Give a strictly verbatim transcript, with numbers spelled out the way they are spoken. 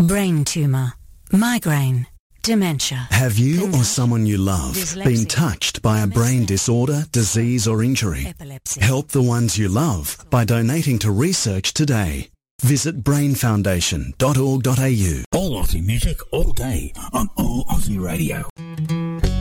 brain tumour, migraine, dementia. Have you or someone you love been Dyslexia. touched by a brain disorder, disease or injury? Epilepsy. Help the ones you love by donating to research today. Visit brain foundation dot org dot a u. All Aussie music all day on All Aussie Radio.